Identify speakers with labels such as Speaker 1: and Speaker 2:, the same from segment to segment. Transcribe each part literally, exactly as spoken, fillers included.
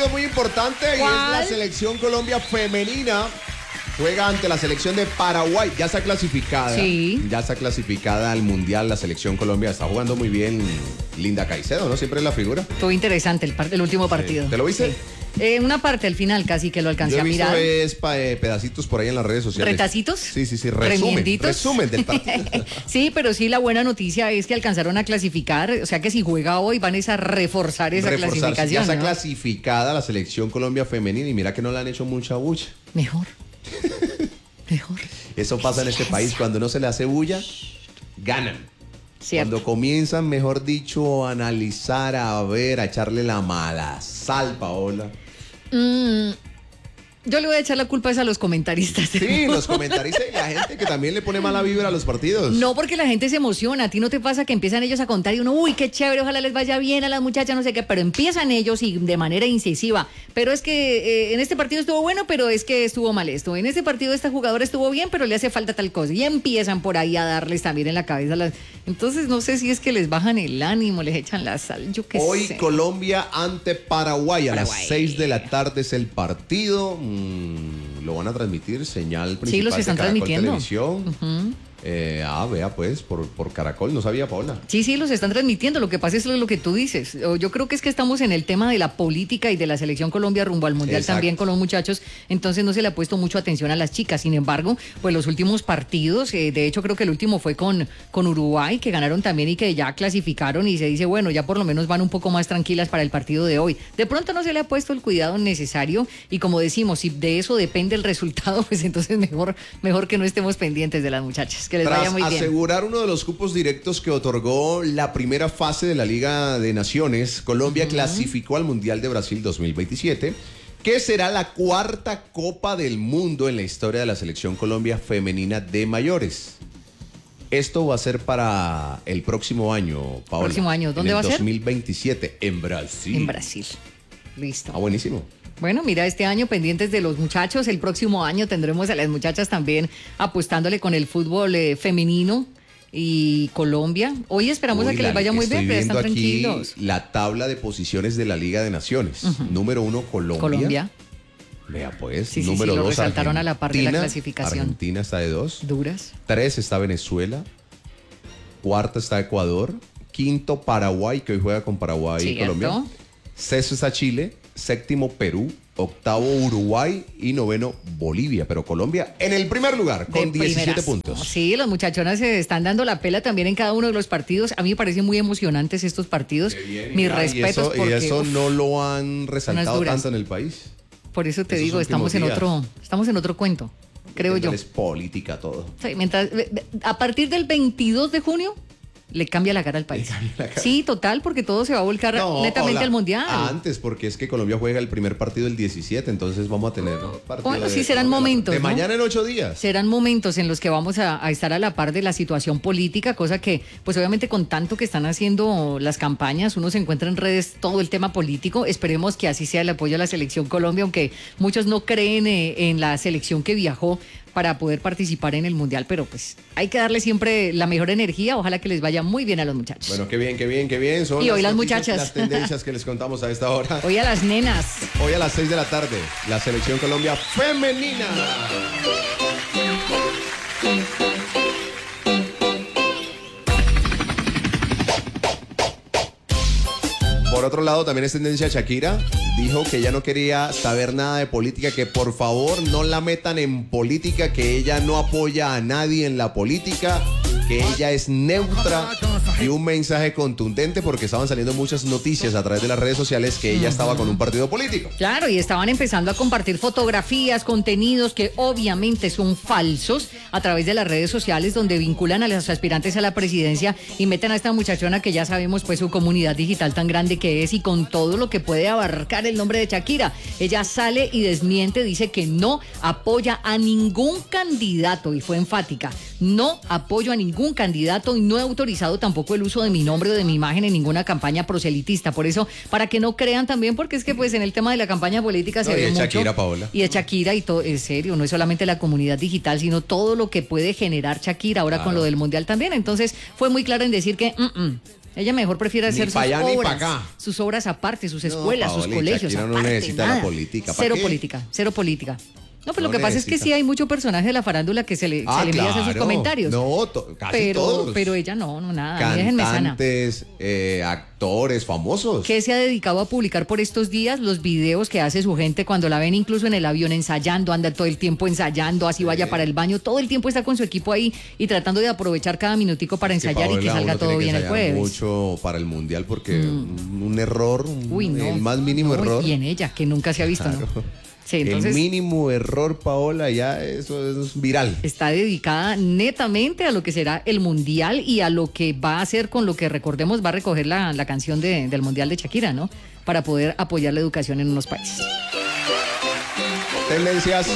Speaker 1: partido muy importante y
Speaker 2: ¿Cuál?
Speaker 1: es la selección Colombia femenina. Juega ante la selección de Paraguay. Ya está clasificada.
Speaker 2: Sí.
Speaker 1: Ya está clasificada al Mundial la selección Colombia. Está jugando muy bien Linda Caicedo, ¿no? Siempre es la figura.
Speaker 2: Estuvo interesante el, par- el último partido.
Speaker 1: Sí. ¿Te lo viste?
Speaker 2: Sí. Eh, una parte al final casi que lo alcancé
Speaker 1: Yo he
Speaker 2: a
Speaker 1: visto
Speaker 2: mirar.
Speaker 1: es pa- eh, pedacitos por ahí en las redes sociales.
Speaker 2: ¿Retacitos?
Speaker 1: Sí, sí, sí. Resumen.
Speaker 2: ¿Remienditos?
Speaker 1: Resumen del partido.
Speaker 2: Sí, pero sí, la buena noticia es que alcanzaron a clasificar. O sea que si juega hoy van a reforzar esa
Speaker 1: Reforzarse.
Speaker 2: clasificación.
Speaker 1: Ya está
Speaker 2: ¿no?
Speaker 1: clasificada la selección Colombia femenina y mira que no le han hecho mucha bulla.
Speaker 2: Mejor. Mejor.
Speaker 1: Eso pasa en este país. Cuando no se le hace bulla, ganan.
Speaker 2: Cierto.
Speaker 1: Cuando comienzan, mejor dicho, a analizar, a ver, a echarle la mala sal, Paola.
Speaker 2: Mm, yo le voy a echar la culpa es a los comentaristas.
Speaker 1: Sí, los comentaristas y la gente que también le pone mala vibra a los partidos.
Speaker 2: No, porque la gente se emociona. A ti no te pasa que empiezan ellos a contar y uno, uy, qué chévere, ojalá les vaya bien a las muchachas, no sé qué, pero empiezan ellos y de manera incisiva. Pero es que eh, en este partido estuvo bueno, pero es que estuvo mal esto. En este partido esta jugadora estuvo bien, pero le hace falta tal cosa. Y empiezan por ahí a darles también en la cabeza. a Las... Entonces no sé si es que les bajan el ánimo, les echan la sal, yo qué
Speaker 1: Hoy
Speaker 2: sé.
Speaker 1: Colombia ante Paraguay. A
Speaker 2: Paraguay.
Speaker 1: las seis de la tarde es el partido. Mm, lo van a transmitir, señal principal
Speaker 2: Sí, los
Speaker 1: de
Speaker 2: están
Speaker 1: Caracol
Speaker 2: transmitiendo.
Speaker 1: Televisión.
Speaker 2: Ujú.
Speaker 1: Eh, ah, vea pues, por, por Caracol, no sabía, Paola.
Speaker 2: Sí, sí, los están transmitiendo. Lo que pasa es lo que tú dices. O Yo creo que es que estamos en el tema de la política y de la selección Colombia rumbo al Mundial
Speaker 1: Exacto.
Speaker 2: también con los muchachos. Entonces no se le ha puesto mucho atención a las chicas. Sin embargo, pues los últimos partidos, eh, de hecho creo que el último fue con, con Uruguay, que ganaron también y que ya clasificaron y se dice, bueno, ya por lo menos van un poco más tranquilas para el partido de hoy. De pronto no se le ha puesto el cuidado necesario y como decimos, si de eso depende el resultado, pues entonces mejor, mejor que no estemos pendientes de las muchachas. Que les
Speaker 1: Tras
Speaker 2: vaya muy bien.
Speaker 1: asegurar uno de los cupos directos que otorgó la primera fase de la Liga de Naciones, Colombia uh-huh. clasificó al Mundial de Brasil dos mil veintisiete, que será la cuarta Copa del Mundo en la historia de la selección Colombia femenina de mayores. Esto va a ser para el próximo año, Paola.
Speaker 2: ¿Próximo año? ¿Dónde
Speaker 1: en
Speaker 2: va
Speaker 1: el
Speaker 2: a ser?
Speaker 1: dos mil veintisiete, en Brasil.
Speaker 2: En Brasil. Listo.
Speaker 1: Ah, buenísimo.
Speaker 2: Bueno, mira, este año pendientes de los muchachos, el próximo año tendremos a las muchachas también apostándole con el fútbol eh, femenino y Colombia. Hoy esperamos
Speaker 1: Uy,
Speaker 2: a que
Speaker 1: la,
Speaker 2: les vaya muy bien, pero están
Speaker 1: aquí
Speaker 2: tranquilos.
Speaker 1: La tabla de posiciones de la Liga de Naciones. Uh-huh. Número uno, Colombia.
Speaker 2: Colombia.
Speaker 1: Vea pues,
Speaker 2: sí, sí,
Speaker 1: número
Speaker 2: sí, lo
Speaker 1: dos,
Speaker 2: resaltaron
Speaker 1: Argentina,
Speaker 2: a la par de la clasificación.
Speaker 1: Argentina está de dos.
Speaker 2: Duras.
Speaker 1: Tres está Venezuela. Cuarta está Ecuador. Quinto, Paraguay, que hoy juega con Paraguay y Colombia. Sexto está Chile. Séptimo, Perú. Octavo, Uruguay. Y noveno, Bolivia. Pero Colombia en el primer lugar con
Speaker 2: de
Speaker 1: diecisiete
Speaker 2: primeras.
Speaker 1: puntos.
Speaker 2: Sí, los muchachonas se están dando la pela también en cada uno de los partidos. A mí me parecen muy emocionantes estos partidos.
Speaker 1: Bien,
Speaker 2: Mis
Speaker 1: ya,
Speaker 2: respetos.
Speaker 1: Y eso,
Speaker 2: porque,
Speaker 1: y eso
Speaker 2: uf,
Speaker 1: no lo han resaltado tanto en el país.
Speaker 2: Por eso te
Speaker 1: Esos
Speaker 2: digo, estamos en
Speaker 1: días.
Speaker 2: otro, estamos en otro cuento, creo yo.
Speaker 1: Es política todo.
Speaker 2: Sí, mientras, a partir del veintidós de junio le cambia la cara al país.
Speaker 1: La cara.
Speaker 2: Sí, total, porque todo se va a volcar
Speaker 1: No,
Speaker 2: netamente
Speaker 1: Paola,
Speaker 2: al Mundial.
Speaker 1: Antes, porque es que Colombia juega el primer partido el diecisiete, entonces vamos a tener partido
Speaker 2: Bueno,
Speaker 1: de,
Speaker 2: sí, serán
Speaker 1: de,
Speaker 2: momentos,
Speaker 1: de
Speaker 2: ¿no?
Speaker 1: mañana en ocho días.
Speaker 2: Serán momentos en los que vamos a, a estar a la par de la situación política, cosa que, pues obviamente con tanto que están haciendo las campañas, uno se encuentra en redes todo el tema político. Esperemos que así sea el apoyo a la selección Colombia, aunque muchos no creen eh, en la selección que viajó para poder participar en el Mundial, pero pues hay que darle siempre la mejor energía. Ojalá que les vaya muy bien a los muchachos.
Speaker 1: Bueno, qué bien, qué bien, qué bien. Son
Speaker 2: y hoy las
Speaker 1: noticias,
Speaker 2: muchachas.
Speaker 1: Las tendencias que les contamos a esta hora.
Speaker 2: Hoy a las nenas.
Speaker 1: Hoy a las seis de la tarde, la selección Colombia femenina. Por otro lado, también es tendencia Shakira. Dijo que ella no quería saber nada de política, que por favor no la metan en política, que ella no apoya a nadie en la política, que ella es neutra, y un mensaje contundente porque estaban saliendo muchas noticias a través de las redes sociales que ella estaba con un partido político.
Speaker 2: Claro, y estaban empezando a compartir fotografías, contenidos que obviamente son falsos a través de las redes sociales, donde vinculan a los aspirantes a la presidencia y meten a esta muchachona que ya sabemos pues su comunidad digital tan grande que es y con todo lo que puede abarcar el nombre de Shakira. Ella sale y desmiente, dice que no apoya a ningún candidato y fue enfática. No apoyo a ningún candidato y no he autorizado tampoco el uso de mi nombre o de mi imagen en ninguna campaña proselitista. Por eso, para que no crean también, porque es que pues en el tema de la campaña política se
Speaker 1: No, y
Speaker 2: ve
Speaker 1: de
Speaker 2: mucho.
Speaker 1: Shakira, Paola.
Speaker 2: Y de Shakira y todo, en serio, no es solamente la comunidad digital, sino todo lo que puede generar Shakira ahora
Speaker 1: Claro.
Speaker 2: con lo del Mundial también. Entonces, fue muy clara en decir que mm, mm, Ella mejor prefiere hacer
Speaker 1: Ni
Speaker 2: sus
Speaker 1: pa' allá, ni
Speaker 2: obras,
Speaker 1: pa' acá.
Speaker 2: sus obras aparte, sus
Speaker 1: No,
Speaker 2: escuelas, sus
Speaker 1: Paola,
Speaker 2: colegios
Speaker 1: Shakira no
Speaker 2: aparte,
Speaker 1: necesita
Speaker 2: nada.
Speaker 1: la política, ¿pa'
Speaker 2: Cero
Speaker 1: qué?
Speaker 2: política, cero política. No, pero
Speaker 1: No
Speaker 2: lo que pasa es que
Speaker 1: necesita.
Speaker 2: sí hay muchos personajes de la farándula que se le,
Speaker 1: Ah,
Speaker 2: se le envía a hacer sus
Speaker 1: claro.
Speaker 2: comentarios.
Speaker 1: No, to- casi
Speaker 2: pero,
Speaker 1: todos.
Speaker 2: pero ella no, no, nada. A mí déjenme sana.
Speaker 1: Cantantes, eh, actores famosos.
Speaker 2: Que se ha dedicado a publicar por estos días los videos que hace su gente cuando la ven incluso en el avión ensayando, anda todo el tiempo ensayando, así vaya para el baño, todo el tiempo está con su equipo ahí y tratando de aprovechar cada minutico para
Speaker 1: Es que,
Speaker 2: ensayar y que
Speaker 1: Paola,
Speaker 2: salga
Speaker 1: uno
Speaker 2: todo
Speaker 1: tiene que
Speaker 2: bien el
Speaker 1: ensayar
Speaker 2: jueves.
Speaker 1: mucho para el mundial porque un, un error, un-
Speaker 2: Uy, no.
Speaker 1: el más mínimo
Speaker 2: No,
Speaker 1: error.
Speaker 2: Y en ella, que nunca se ha visto,
Speaker 1: Claro.
Speaker 2: ¿no? Sí, entonces
Speaker 1: el mínimo error, Paola, ya eso es viral.
Speaker 2: está dedicada netamente a lo que será el mundial y a lo que va a hacer con lo que recordemos va a recoger la, la canción de- del mundial de Shakira, ¿no? Para poder apoyar la educación en unos países.
Speaker 1: Tendencias.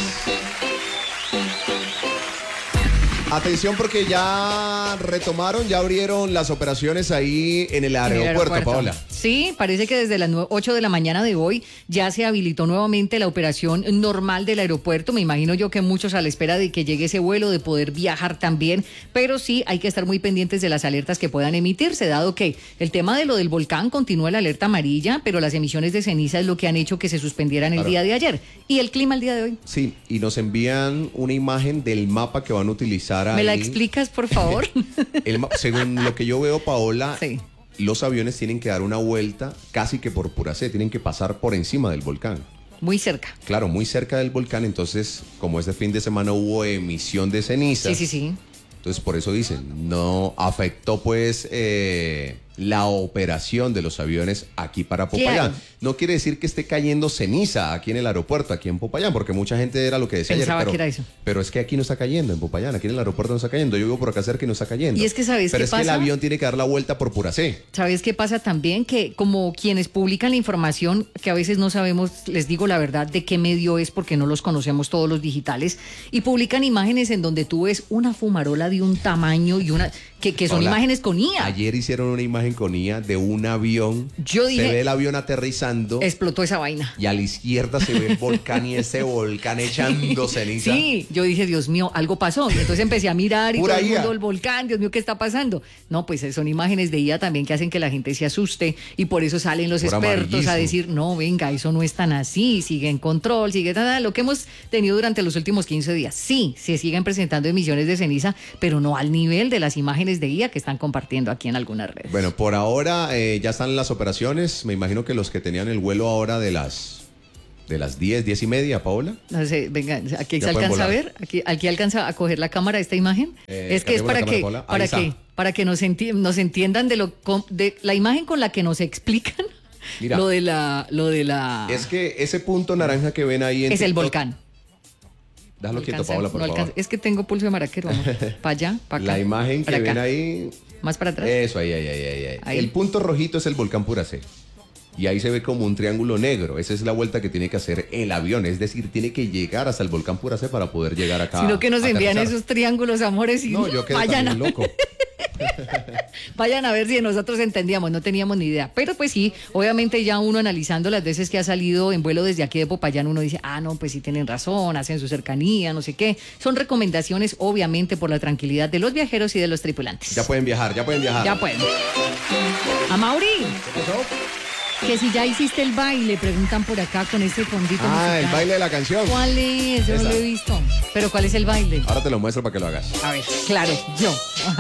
Speaker 1: Atención porque ya retomaron, ya abrieron las operaciones ahí en el
Speaker 2: En el
Speaker 1: aeropuerto,
Speaker 2: aeropuerto.
Speaker 1: Paola.
Speaker 2: Sí, parece que desde las ocho de la mañana de hoy ya se habilitó nuevamente la operación normal del aeropuerto. Me imagino yo que muchos a la espera de que llegue ese vuelo, de poder viajar también, pero sí hay que estar muy pendientes de las alertas que puedan emitirse, dado que el tema de lo del volcán continúa la alerta amarilla, pero las emisiones de ceniza es lo que han hecho que se suspendieran el
Speaker 1: Claro.
Speaker 2: día de ayer. ¿Y el clima el día de hoy?
Speaker 1: Sí, y nos envían una imagen del mapa que van a utilizar ahí.
Speaker 2: ¿Me la explicas, por favor?
Speaker 1: El ma- según lo que yo veo, Paola,
Speaker 2: Sí.
Speaker 1: los aviones tienen que dar una vuelta casi que por pura C, tienen que pasar por encima del volcán.
Speaker 2: Muy cerca.
Speaker 1: Claro, muy cerca del volcán, entonces, como este fin de semana hubo emisión de ceniza,
Speaker 2: Sí, sí, sí.
Speaker 1: entonces por eso dicen, no afectó pues eh, la operación de los aviones aquí para Popayán.
Speaker 2: Claro.
Speaker 1: No quiere decir que esté cayendo ceniza aquí en el aeropuerto, aquí en Popayán, porque mucha gente era lo que decía
Speaker 2: Pensaba
Speaker 1: ayer, pero,
Speaker 2: que era eso.
Speaker 1: pero es que aquí no está cayendo, en Popayán, aquí en el aeropuerto no está cayendo, yo vivo por acá cerca y no está cayendo.
Speaker 2: Y es que, ¿sabes
Speaker 1: Pero
Speaker 2: qué
Speaker 1: es que el
Speaker 2: pasa?
Speaker 1: avión tiene que dar la vuelta por pura C.
Speaker 2: ¿Sabes qué pasa también? Que como quienes publican la información, que a veces no sabemos, les digo la verdad, de qué medio es porque no los conocemos todos los digitales, y publican imágenes en donde tú ves una fumarola de un tamaño y una que, que son
Speaker 1: Paola,
Speaker 2: imágenes con I A.
Speaker 1: Ayer hicieron una imagen con I A de un avión.
Speaker 2: Yo dije-
Speaker 1: Se ve el avión aterrizando.
Speaker 2: Explotó esa vaina.
Speaker 1: Y a la izquierda se ve el volcán y ese volcán echando ceniza.
Speaker 2: Sí, yo dije, Dios mío, algo pasó. Y entonces empecé a mirar y
Speaker 1: Pura
Speaker 2: todo el
Speaker 1: I A.
Speaker 2: mundo, el volcán, Dios mío, ¿qué está pasando? No, pues son imágenes de I A también que hacen que la gente se asuste y por eso salen los
Speaker 1: Por
Speaker 2: expertos a
Speaker 1: amarillismo.
Speaker 2: decir, no, venga, eso no es tan así, sigue en control, sigue nada, lo que hemos tenido durante los últimos quince días. Sí, se siguen presentando emisiones de ceniza, pero no al nivel de las imágenes de I A que están compartiendo aquí en algunas redes.
Speaker 1: Bueno, por ahora eh, ya están las operaciones. Me imagino que los que tenían el vuelo ahora de las de las diez, diez y media, Paola.
Speaker 2: No sé, venga, aquí
Speaker 1: Ya
Speaker 2: se
Speaker 1: pueden
Speaker 2: alcanza a
Speaker 1: volar.
Speaker 2: ver, aquí, aquí alcanza a coger la cámara esta imagen.
Speaker 1: Eh,
Speaker 2: es que es
Speaker 1: carguemos
Speaker 2: para
Speaker 1: la cámara,
Speaker 2: que,
Speaker 1: Paola. Ahí
Speaker 2: para
Speaker 1: está.
Speaker 2: que, para que nos, enti- nos entiendan de lo com- de la imagen con la que nos explican
Speaker 1: Mira.
Speaker 2: lo de la, lo de la
Speaker 1: Es que ese punto naranja que ven ahí en
Speaker 2: es el
Speaker 1: TikTok-
Speaker 2: volcán.
Speaker 1: Déjalo
Speaker 2: No
Speaker 1: quieto,
Speaker 2: alcanza-
Speaker 1: Paola, por
Speaker 2: no
Speaker 1: favor.
Speaker 2: alcanza- Es que tengo pulso de maraquero, vamos. Para allá, para acá.
Speaker 1: La imagen que
Speaker 2: para
Speaker 1: ven
Speaker 2: acá.
Speaker 1: ahí.
Speaker 2: Más para atrás.
Speaker 1: Eso, ahí, ahí, ahí, ahí, ahí.
Speaker 2: Ahí.
Speaker 1: El punto rojito es el volcán Pura C. Y ahí se ve como un triángulo negro. Esa es la vuelta que tiene que hacer el avión. Es decir, tiene que llegar hasta el volcán Pura C para poder llegar acá.
Speaker 2: Sino que nos
Speaker 1: a
Speaker 2: envían
Speaker 1: aterrizar.
Speaker 2: esos triángulos, amores, y
Speaker 1: No, yo quedé
Speaker 2: vayan a,
Speaker 1: también loco.
Speaker 2: vayan a ver si nosotros entendíamos, no teníamos ni idea. Pero pues sí, obviamente ya uno analizando las veces que ha salido en vuelo desde aquí de Popayán, uno dice, ah, no, pues sí tienen razón, hacen su cercanía, no sé qué. Son recomendaciones, obviamente, por la tranquilidad de los viajeros y de los tripulantes.
Speaker 1: Ya pueden viajar, ya pueden viajar.
Speaker 2: Ya pueden. A Mauri, que si ya hiciste el baile, preguntan por acá con este fondito
Speaker 1: Ah,
Speaker 2: musical.
Speaker 1: el baile de la canción.
Speaker 2: ¿Cuál es? Yo no
Speaker 1: Esa.
Speaker 2: lo he visto. Pero ¿cuál es el baile?
Speaker 1: Ahora te lo muestro para que lo hagas.
Speaker 2: A ver, claro, yo.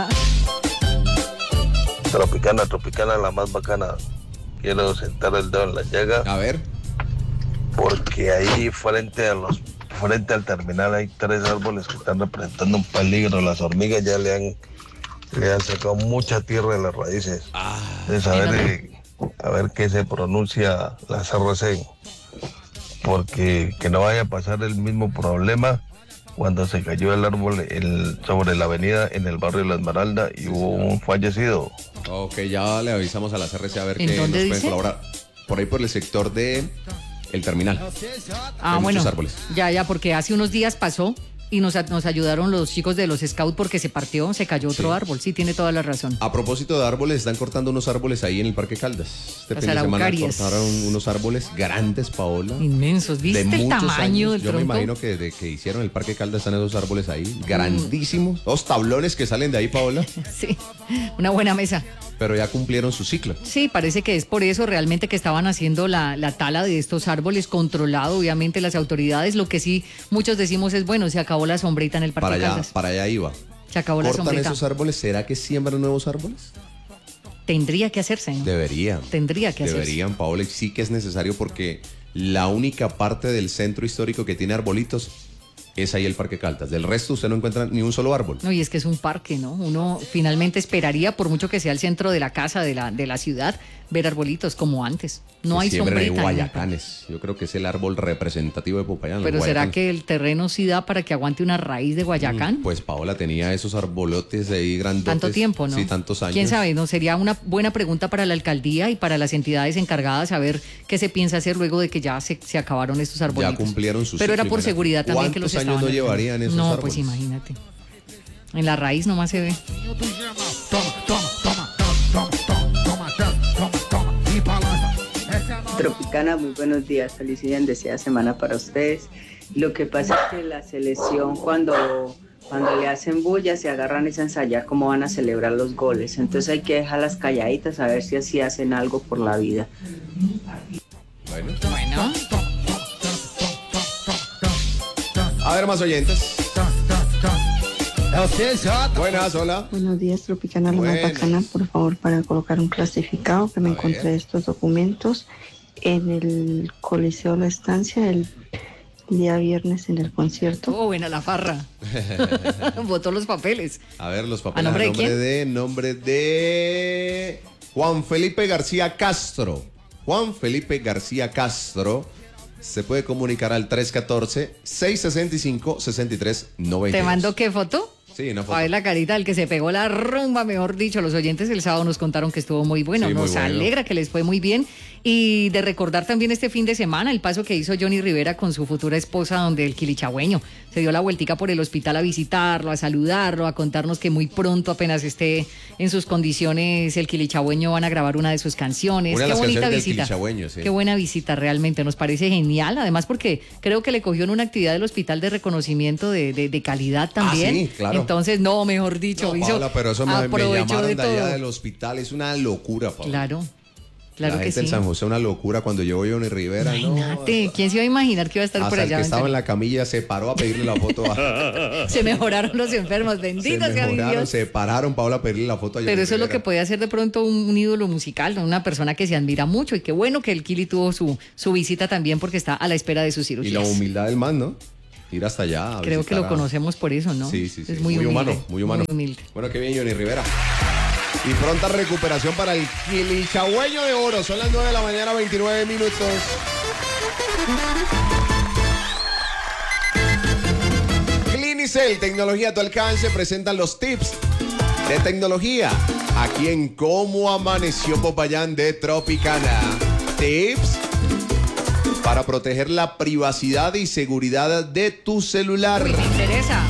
Speaker 3: Tropicana, Tropicana, la más bacana. Quiero sentar el dedo en la llaga
Speaker 1: A ver.
Speaker 3: porque ahí frente a los frente al terminal hay tres árboles que están representando un peligro. Las hormigas ya le han le han sacado mucha tierra de las raíces. De saber eh, a ver qué se pronuncia la C R C, porque que no vaya a pasar el mismo problema cuando se cayó el árbol el, sobre la avenida en el barrio La Esmeralda y hubo un fallecido.
Speaker 1: Ok, ya le avisamos a la C R C a ver
Speaker 2: ¿En
Speaker 1: qué nos
Speaker 2: dónde
Speaker 1: pueden
Speaker 2: dice?
Speaker 1: colaborar. Por ahí por el sector de el terminal.
Speaker 2: Ah,
Speaker 1: Hay
Speaker 2: bueno.
Speaker 1: muchos árboles.
Speaker 2: Ya, ya, porque hace unos días pasó y nos, nos ayudaron los chicos de los Scouts porque se partió, se cayó otro
Speaker 1: Sí.
Speaker 2: árbol. Sí, tiene toda la razón.
Speaker 1: A propósito de árboles, están cortando unos árboles ahí en el Parque Caldas. Este
Speaker 2: Las
Speaker 1: fin de semana
Speaker 2: araucarias.
Speaker 1: cortaron unos árboles grandes, Paola.
Speaker 2: Inmensos. ¿Viste
Speaker 1: de
Speaker 2: el
Speaker 1: muchos
Speaker 2: tamaño
Speaker 1: años.
Speaker 2: del
Speaker 1: Yo me
Speaker 2: tronco?
Speaker 1: imagino que desde que hicieron el Parque Caldas están esos árboles ahí, grandísimos. Dos tablones que salen de ahí, Paola.
Speaker 2: Sí, una buena mesa.
Speaker 1: Pero ya cumplieron su ciclo.
Speaker 2: Sí, parece que es por eso realmente que estaban haciendo la, la tala de estos árboles, controlado obviamente las autoridades. Lo que sí muchos decimos es, bueno, se acabó la sombrita en el Parque
Speaker 1: Para allá,
Speaker 2: Caldas.
Speaker 1: para allá iba.
Speaker 2: Se acabó la
Speaker 1: ¿Cortan
Speaker 2: sombrita.
Speaker 1: esos árboles? ¿Será que siembran nuevos árboles?
Speaker 2: Tendría que hacerse.
Speaker 1: Deberían.
Speaker 2: Tendría que hacerse.
Speaker 1: Deberían, Paola, y sí que es necesario porque la única parte del centro histórico que tiene arbolitos es ahí el Parque Caldas. Del resto usted no encuentra ni un solo árbol.
Speaker 2: No, y es que es un parque, ¿no? Uno finalmente esperaría, por mucho que sea el centro de la casa, de la, de la ciudad, ver arbolitos como antes. No
Speaker 1: Que
Speaker 2: hay
Speaker 1: siembren ahí
Speaker 2: sombrita.
Speaker 1: guayacanes. Yo creo que es el árbol representativo de Popayán.
Speaker 2: Pero ¿será que el terreno sí da para que aguante una raíz de guayacán?
Speaker 1: Mm, pues Paola tenía esos arbolotes ahí grandotes.
Speaker 2: Tanto tiempo, ¿no?
Speaker 1: Sí, tantos años.
Speaker 2: ¿Quién sabe? No sería una buena pregunta para la alcaldía y para las entidades encargadas saber qué se piensa hacer luego de que ya se, se acabaron estos arbolitos.
Speaker 1: Ya cumplieron su
Speaker 2: Pero
Speaker 1: ciclo,
Speaker 2: era por
Speaker 1: imagínate.
Speaker 2: seguridad también que los
Speaker 1: ¿Cuántos años
Speaker 2: estaban
Speaker 1: no
Speaker 2: haciendo?
Speaker 1: llevarían esos
Speaker 2: No,
Speaker 1: árboles?
Speaker 2: pues imagínate. En la raíz nomás se ve.
Speaker 4: Tropicana, muy buenos días, feliz y bendecida semana para ustedes. Lo que pasa es que la selección cuando, cuando le hacen bulla se agarran y se ensayar cómo van a celebrar los goles, entonces hay que dejarlas calladitas a ver si así hacen algo por la vida.
Speaker 1: Bueno.
Speaker 2: Bueno.
Speaker 1: A ver, más oyentes. Buenas, hola.
Speaker 5: Buenos días, Tropicana, la más
Speaker 1: Buenas.
Speaker 5: bacana, por favor, para colocar un clasificado que me
Speaker 1: A
Speaker 5: encontré
Speaker 1: ver.
Speaker 5: estos documentos en el Coliseo La Estancia el día viernes en el concierto.
Speaker 2: Oh, buena la farra. Votó los papeles.
Speaker 1: A ver, los papeles.
Speaker 2: ¿A nombre de quién?
Speaker 1: de nombre de Juan Felipe García Castro. Juan Felipe García Castro se puede comunicar al tres uno cuatro, seis seis cinco, seis tres nueve dos.
Speaker 2: ¿Te mandó qué foto?
Speaker 1: Sí, una foto.
Speaker 2: A ver la carita del que se pegó la rumba, mejor dicho. Los oyentes el sábado nos contaron que estuvo muy bueno.
Speaker 1: Sí, muy
Speaker 2: Nos
Speaker 1: bueno.
Speaker 2: alegra que les fue muy bien. Y de recordar también este fin de semana el paso que hizo Johnny Rivera con su futura esposa, donde el quilichagüeño se dio la vueltica por el hospital a visitarlo, a saludarlo, a contarnos que muy pronto, apenas esté en sus condiciones, el quilichagüeño van a grabar una de sus canciones.
Speaker 1: Una de
Speaker 2: Qué
Speaker 1: las
Speaker 2: bonita
Speaker 1: canciones del
Speaker 2: visita.
Speaker 1: Quilichagüeño, sí.
Speaker 2: Qué buena visita, realmente. Nos parece genial. Además, porque creo que le cogió en una actividad del hospital de reconocimiento de, de, de calidad también.
Speaker 1: Ah, sí, claro.
Speaker 2: Entonces, no, mejor dicho,
Speaker 1: No,
Speaker 2: hizo,
Speaker 1: Paola, pero eso me, me
Speaker 2: aprovechó
Speaker 1: llamaron
Speaker 2: de
Speaker 1: de, allá
Speaker 2: todo.
Speaker 1: del hospital. Es una locura, Paola.
Speaker 2: Claro, claro
Speaker 1: la
Speaker 2: que
Speaker 1: gente
Speaker 2: sí.
Speaker 1: en San José, una locura. Cuando llegó Johnny Rivera,
Speaker 2: Imagínate,
Speaker 1: no,
Speaker 2: ¿quién se iba a imaginar que iba a estar
Speaker 1: hasta
Speaker 2: por
Speaker 1: el
Speaker 2: allá?
Speaker 1: que estaba en la camilla se paró a pedirle la foto. A,
Speaker 2: Se mejoraron los enfermos,
Speaker 1: se
Speaker 2: bendito sea mi
Speaker 1: mejoraron,
Speaker 2: Dios.
Speaker 1: se pararon, Paola, a pedirle la foto a Johnny
Speaker 2: Pero eso es lo
Speaker 1: Rivera.
Speaker 2: que puede hacer de pronto un, un ídolo musical, ¿no? Una persona que se admira mucho, y qué bueno que el Kili tuvo su, su visita también porque está a la espera de sus
Speaker 1: Y
Speaker 2: cirugías.
Speaker 1: la humildad del man, ¿no? Ir hasta allá. a
Speaker 2: Creo que
Speaker 1: visitar
Speaker 2: lo
Speaker 1: a-
Speaker 2: conocemos por eso, ¿no?
Speaker 1: Sí, sí, sí.
Speaker 2: Es muy, humilde,
Speaker 1: humano, muy humano.
Speaker 2: Muy humilde.
Speaker 1: Bueno, qué bien, Johnny Rivera. Y pronta recuperación para el Quilichagüeño de Oro. Son las nueve de la mañana, veintinueve minutos. Clinicel, tecnología a tu alcance, presentan los tips de tecnología aquí en Cómo Amaneció Popayán de Tropicana. Tips para proteger la privacidad y seguridad de tu celular.
Speaker 2: Uy, me interesa.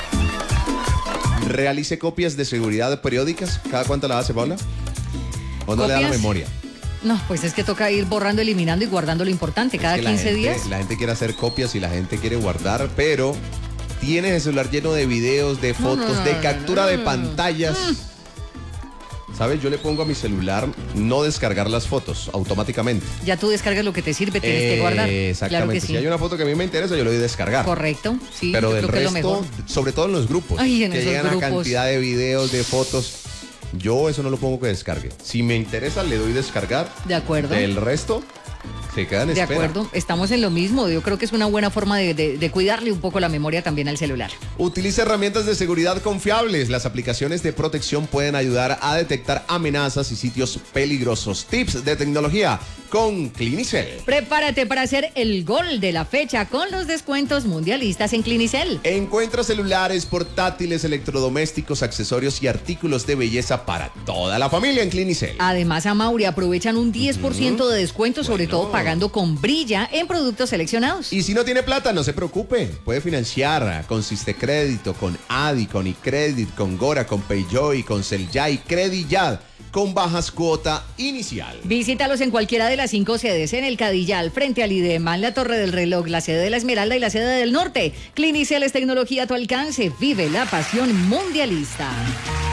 Speaker 1: Realice copias de seguridad periódicas. ¿Cada cuánto la hace, Paula? ¿O no le da la
Speaker 2: ¿Copias?
Speaker 1: memoria?
Speaker 2: No, pues es que toca ir borrando, eliminando y guardando lo importante. Cada
Speaker 1: Es que la
Speaker 2: quince
Speaker 1: gente-
Speaker 2: días.
Speaker 1: La gente quiere hacer copias y la gente quiere guardar, pero tienes el celular lleno de videos, de
Speaker 2: No,
Speaker 1: fotos,
Speaker 2: no, no,
Speaker 1: de
Speaker 2: no,
Speaker 1: captura
Speaker 2: no,
Speaker 1: de
Speaker 2: no.
Speaker 1: pantallas. ¿Sabes? Yo le pongo a mi celular no descargar las fotos automáticamente.
Speaker 2: Ya tú descargas lo que te sirve, tienes que guardar.
Speaker 1: Eh, Exactamente.
Speaker 2: Claro que sí.
Speaker 1: Si hay una foto que a mí me interesa, yo le doy descargar.
Speaker 2: Correcto, sí.
Speaker 1: Pero
Speaker 2: yo
Speaker 1: del
Speaker 2: creo que es lo
Speaker 1: resto,
Speaker 2: mejor.
Speaker 1: sobre todo en los grupos,
Speaker 2: Ay, en
Speaker 1: que
Speaker 2: esos
Speaker 1: llegan a
Speaker 2: grupos.
Speaker 1: cantidad de videos, de fotos, yo eso no lo pongo que descargue. Si me interesa, le doy descargar.
Speaker 2: De acuerdo.
Speaker 1: Del resto, se quedan en
Speaker 2: De
Speaker 1: espera.
Speaker 2: acuerdo, estamos en lo mismo. Yo creo que es una buena forma de, de- de cuidarle un poco la memoria también al celular.
Speaker 1: Utiliza herramientas de seguridad confiables. Las aplicaciones de protección pueden ayudar a detectar amenazas y sitios peligrosos. Tips de tecnología con Clinicel.
Speaker 2: Prepárate para hacer el gol de la fecha con los descuentos mundialistas en Clinicel.
Speaker 1: Encuentra celulares, portátiles, electrodomésticos, accesorios y artículos de belleza para toda la familia en Clinicel.
Speaker 2: Además, a Mauri aprovechan un diez por ciento de descuento, sobre
Speaker 1: Bueno.
Speaker 2: todo pagando con Brilla en productos seleccionados.
Speaker 1: Y si no tiene plata, no se preocupe. Puede financiar con Sistecrédito, con Adi, con iCredit, con Gora, con Payjoy, con Celjay, Crediyad, con bajas cuota inicial.
Speaker 2: Visítalos en cualquiera de las cinco sedes, en el Cadillal, frente al IDEMA, en la Torre del Reloj, la sede de la Esmeralda y la sede del Norte. Clinicel es tecnología a tu alcance. Vive la pasión mundialista.